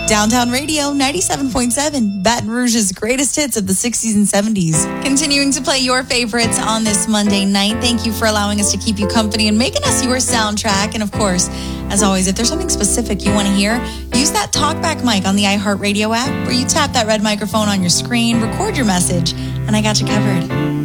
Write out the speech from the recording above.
Downtown Radio 97.7, Baton Rouge's greatest hits of the 60s and 70s. Continuing to play your favorites on this Monday night. Thank you for allowing us to keep you company and making us your soundtrack. And of course, as always, if there's something specific you want to hear, use that talkback mic on the iHeartRadio app where you tap that red microphone on your screen, record your message, and I got you covered.